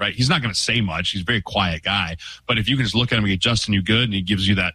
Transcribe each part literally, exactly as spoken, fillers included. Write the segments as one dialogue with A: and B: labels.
A: right? He's not going to say much. He's a very quiet guy. But if you can just look at him and get, Justin, you good? And he gives you that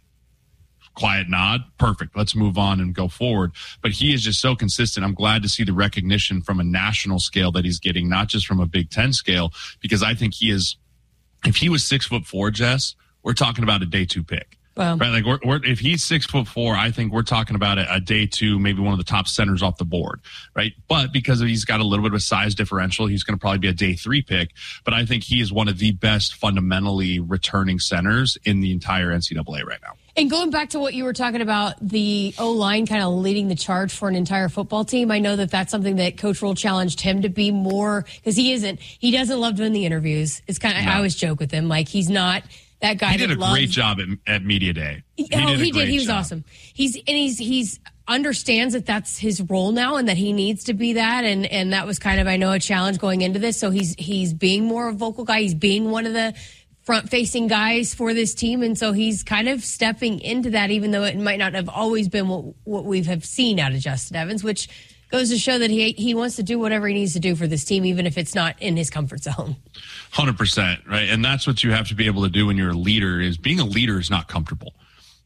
A: quiet nod, perfect. Let's move on and go forward. But he is just so consistent. I'm glad to see the recognition from a national scale that he's getting, not just from a Big Ten scale, because I think he is, if he was six foot four, Jess, we're talking about a day two pick.
B: Wow.
A: Right, like we're, we're, if he's six foot four, I think we're talking about a, a day two, maybe one of the top centers off the board, right? But because he's got a little bit of a size differential, he's going to probably be a day three pick. But I think he is one of the best fundamentally returning centers in the entire N C double A right now.
B: And going back to what you were talking about, the O-line kind of leading the charge for an entire football team, I know that that's something that Coach Rule challenged him to be more, because he isn't, he doesn't love doing the interviews. It's kind of, no. I always joke with him, like he's not that guy.
A: He did
B: that
A: a
B: loves,
A: great job at, at Media Day.
B: He,
A: he
B: oh,
A: did
B: he did. He was
A: job.
B: awesome. He's, and he's, he's understands that that's his role now and that he needs to be that. And, and that was kind of, I know, a challenge going into this. So he's, he's being more of a vocal guy. He's being one of the front-facing guys for this team, and so he's kind of stepping into that, even though it might not have always been what, what we have seen out of Justin Evans, which goes to show that he he wants to do whatever he needs to do for this team, even if it's not in his comfort zone. one
A: hundred percent, right? And that's what you have to be able to do when you're a leader, is being a leader is not comfortable.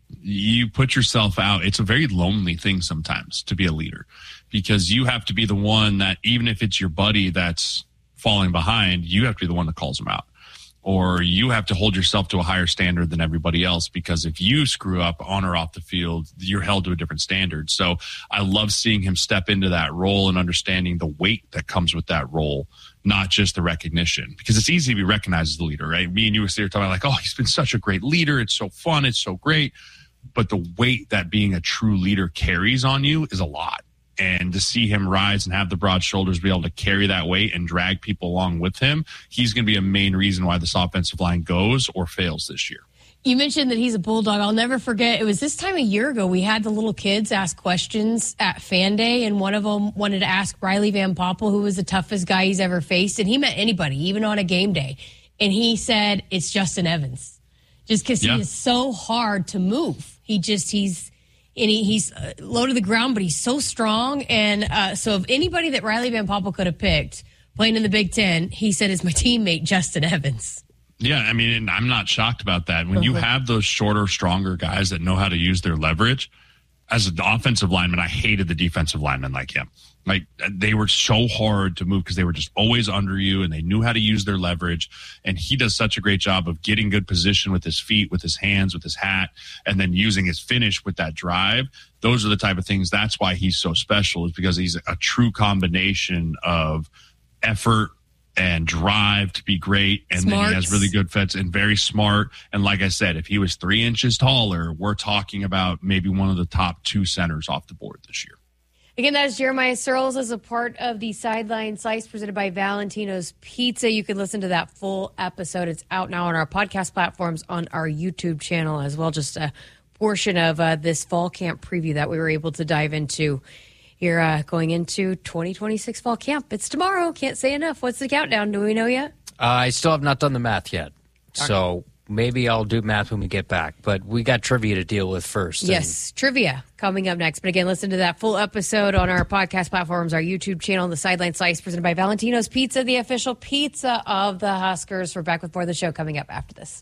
A: You put yourself out. It's a very lonely thing sometimes to be a leader, because you have to be the one that, even if it's your buddy that's falling behind, you have to be the one that calls him out. Or you have to hold yourself to a higher standard than everybody else, because if you screw up on or off the field, you're held to a different standard. So I love seeing him step into that role and understanding the weight that comes with that role, not just the recognition, because it's easy to be recognized as the leader, right? Me and you were sitting talking like, oh, he's been such a great leader. It's so fun. It's so great. But the weight that being a true leader carries on you is a lot. And to see him rise and have the broad shoulders, be able to carry that weight and drag people along with him, he's going to be a main reason why this offensive line goes or fails this year.
B: You mentioned that he's a Bulldog. I'll never forget. It was this time a year ago. We had the little kids ask questions at Fan Day, and one of them wanted to ask Riley Van Poppel, who was the toughest guy he's ever faced. And he met anybody, even on a game day. And he said, it's Justin Evans. Just because
A: yeah.
B: he is so hard to move. He just, he's... And he, he's low to the ground, but he's so strong. And uh, so if anybody that Riley Van Poppel could have picked playing in the Big Ten, he said is my teammate, Justin Evans.
A: Yeah, I mean, and I'm not shocked about that. When you have those shorter, stronger guys that know how to use their leverage, as an offensive lineman, I hated the defensive linemen like him. Like, they were so hard to move because they were just always under you, and they knew how to use their leverage. And he does such a great job of getting good position with his feet, with his hands, with his hat, and then using his finish with that drive. Those are the type of things. That's why he's so special, is because he's a true combination of effort and drive to be great. And Smarts. Then he has really good fits and very smart. And like I said, if he was three inches taller, we're talking about maybe one of the top two centers off the board this year.
B: Again, that is Jeremiah Sirles as a part of the Sideline Slice presented by Valentino's Pizza. You can listen to that full episode. It's out now on our podcast platforms, on our YouTube channel as well. Just a portion of uh, this fall camp preview that we were able to dive into here uh, going into twenty twenty-six fall camp. It's tomorrow. Can't say enough. What's the countdown? Do we know yet?
C: Uh, I still have not done the math yet. Okay. So maybe I'll do math when we get back. But we got trivia to deal with first.
B: Yes, and trivia coming up next. But again, listen to that full episode on our podcast platforms, our YouTube channel, the Sideline Slice presented by Valentino's Pizza, the official pizza of the Huskers. We're back with more of the show coming up after this.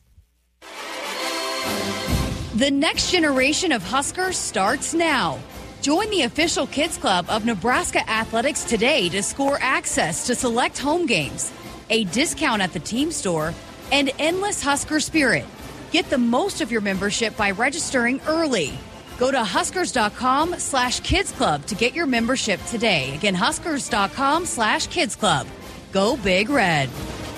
B: The next generation of Huskers starts now. Join the official Kids Club of Nebraska Athletics today to score access to select home games, a discount at the team store, and endless Husker spirit. Get the most of your membership by registering early. Go to huskers.com slash kids club to get your membership today. Again, huskers.com slash kids club. Go Big Red.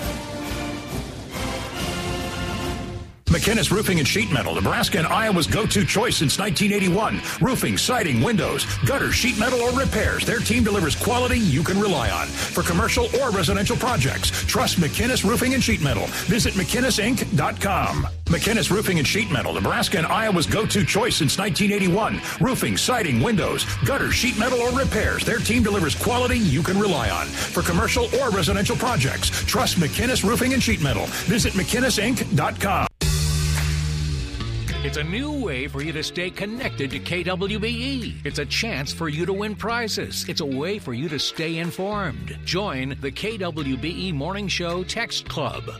D: McInnes Roofing and Sheet Metal, Nebraska and Iowa's go-to choice since nineteen eighty-one. Roofing, siding, windows, gutter, sheet metal, or repairs. Their team delivers quality you can rely on. For commercial or residential projects, trust McInnes Roofing and Sheet Metal. Visit McInnes Inc dot com. McInnes Roofing and Sheet Metal, Nebraska and Iowa's go-to choice since nineteen eighty-one. Roofing, siding, windows, gutter, sheet metal, or repairs. Their team delivers quality you can rely on. For commercial or residential projects, trust McInnes Roofing and Sheet Metal. Visit McInnes Inc dot com.
E: It's a new way for you to stay connected to K W B E. It's a chance for you to win prizes. It's a way for you to stay informed. Join the K W B E Morning Show Text Club.